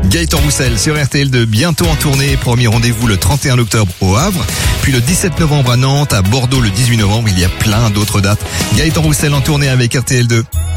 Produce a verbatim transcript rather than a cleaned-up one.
Gaëtan Roussel sur R T L deux, bientôt en tournée. Premier rendez-vous le trente et un octobre au Havre, puis le dix-sept novembre à Nantes, à Bordeaux le dix-huit novembre. Il y a plein d'autres dates. Gaëtan Roussel en tournée avec R T L deux.